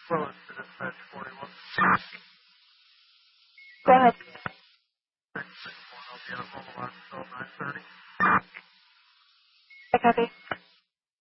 Well, it's to dispatch 41. Go ahead. 661, I'll be on the line until 9:30. I copy.